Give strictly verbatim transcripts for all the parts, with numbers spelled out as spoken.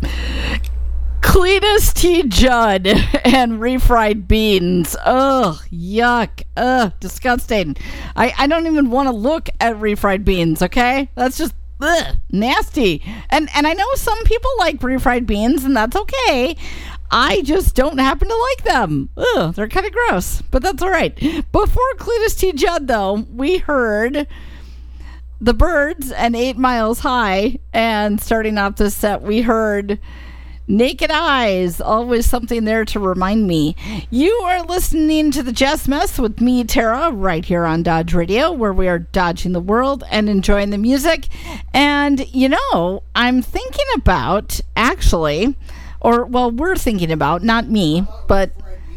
Cletus T. Judd and refried beans. Ugh, yuck. Ugh, disgusting. I, I don't even want to look at refried beans, okay? That's just ugh, nasty. And and I know some people like refried beans, and that's okay. I just don't happen to like them. Ugh, they're kind of gross, but that's all right. Before Cletus T. Judd, though, we heard The Byrds and Eight Miles High, and starting off this set, we heard Naked Eyes, always something there to remind me. You are listening to the Jazz Mess with me, Tara, right here on Dodge Radio, where we are dodging the world and enjoying the music. And, you know, I'm thinking about, actually, or, well, we're thinking about, not me, but...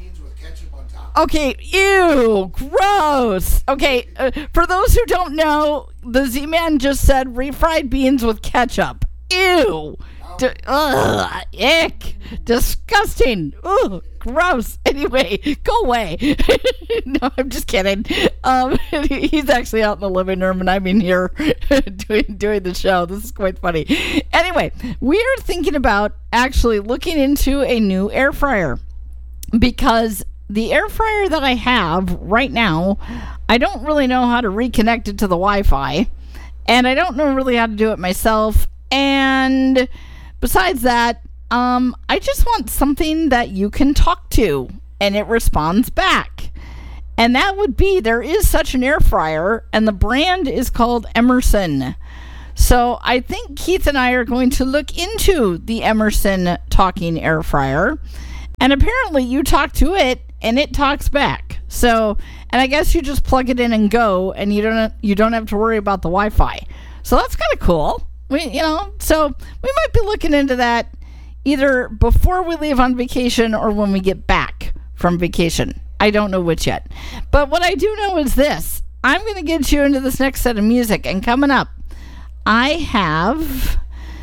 Okay, ew, gross. Okay, uh, for those who don't know, the Z-Man just said refried beans with ketchup. Ew. D- ugh, ick, disgusting, ugh, gross. Anyway, go away. No, I'm just kidding. Um, he's actually out in the living room, and I'm in here doing doing the show. This is quite funny. Anyway, we are thinking about actually looking into a new air fryer, because the air fryer that I have right now, I don't really know how to reconnect it to the Wi-Fi, and I don't know really how to do it myself. And besides that, um, I just want something that you can talk to and it responds back. And that would be, there is such an air fryer, and the brand is called Emerson. So I think Keith and I are going to look into the Emerson talking air fryer. And apparently you talk to it and it talks back. So, and I guess you just plug it in and go, and you don't you don't have to worry about the Wi-Fi. So that's kind of cool. We, you know, so we might be looking into that either before we leave on vacation or when we get back from vacation. I don't know which yet. But what I do know is this. I'm going to get you into this next set of music. And coming up, I have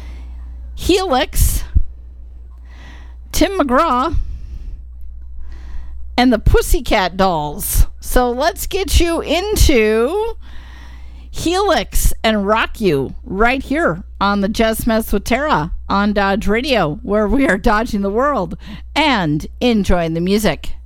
Helix, Tim McGraw, and the Pussycat Dolls. So let's get you into Helix and Rock You right here on the Jazz Mess with Tara on Dodge Radio, where we are dodging the world and enjoying the music.